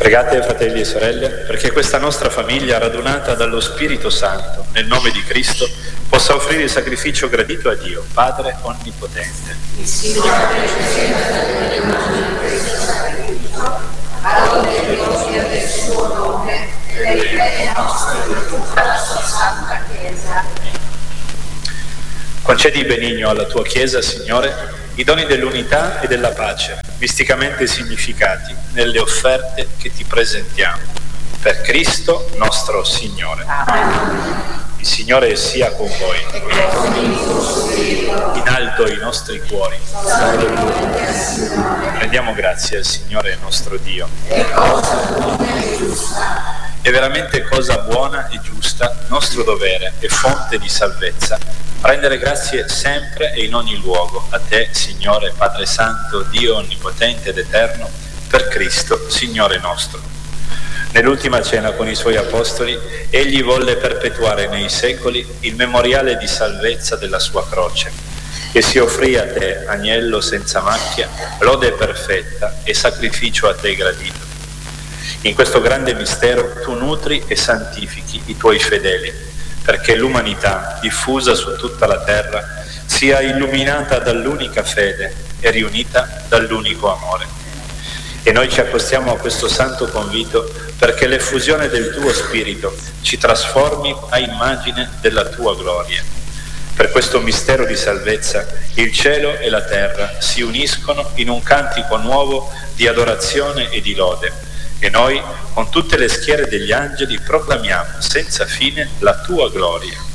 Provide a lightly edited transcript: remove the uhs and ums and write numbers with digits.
Pregate, fratelli e sorelle, perché questa nostra famiglia, radunata dallo Spirito Santo, nel nome di Cristo, possa offrire il sacrificio gradito a Dio, Padre Onnipotente. Il Signore riceva dalle mani di questo sacrificio, parole e gloria del suo nome, per il bene nostro e di tutta la sua santa Chiesa. Concedi benigno alla tua Chiesa, Signore, i doni dell'unità e della pace, misticamente significati nelle offerte che ti presentiamo. Per Cristo nostro Signore. Amen. Il Signore sia con voi. In alto i nostri cuori. Rendiamo grazie al Signore nostro Dio. È veramente cosa buona e giusta, nostro dovere e fonte di salvezza, rendere grazie sempre e in ogni luogo a te, Signore Padre Santo, Dio Onnipotente ed Eterno, per Cristo, Signore nostro. Nell'ultima cena con i suoi apostoli, egli volle perpetuare nei secoli il memoriale di salvezza della sua croce, e si offrì a te, agnello senza macchia, lode perfetta e sacrificio a te gradito. In questo grande mistero tu nutri e santifichi i tuoi fedeli, perché l'umanità, diffusa su tutta la terra, sia illuminata dall'unica fede e riunita dall'unico amore. E noi ci accostiamo a questo santo convito perché l'effusione del tuo Spirito ci trasformi a immagine della tua gloria. Per questo mistero di salvezza il cielo e la terra si uniscono in un cantico nuovo di adorazione e di lode, e noi con tutte le schiere degli angeli proclamiamo senza fine la tua gloria.